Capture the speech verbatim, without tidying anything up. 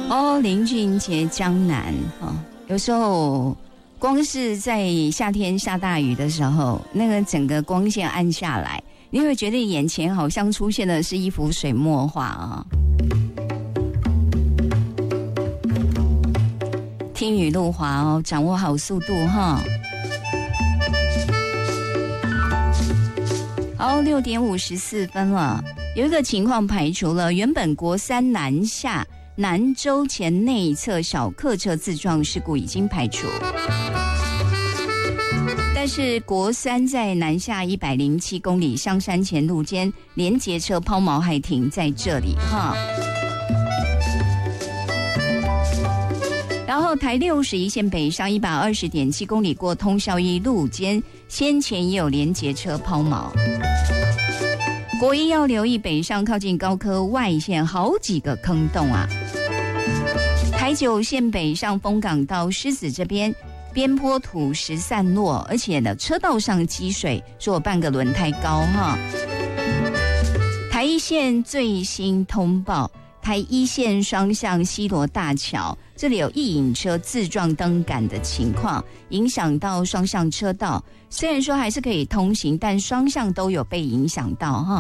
哦，林俊杰江南哦，有时候光是在夏天下大雨的时候，那个整个光线暗下来，你会觉得眼前好像出现的是一幅水墨画啊。听雨路滑哦，掌握好速度哈。好，六点五十四分了。有一个情况排除了，原本国三南下南州前内侧小客车自撞事故已经排除，但是国三在南下一百零七公里香山前路间连结车抛锚还停在这里哈。然后台六十一线北上一百二十点七公里过通霄一路间，先前也有连结车抛锚。国一要留意北上靠近高科外线好几个坑洞啊。台九线北上丰港到狮子这边边坡土石散落，而且呢车道上积水，说有半个轮胎高哈。台一线最新通报，台一线双向西螺大桥这里有一引车自撞灯杆的情况，影响到双向车道，虽然说还是可以通行，但双向都有被影响到哈。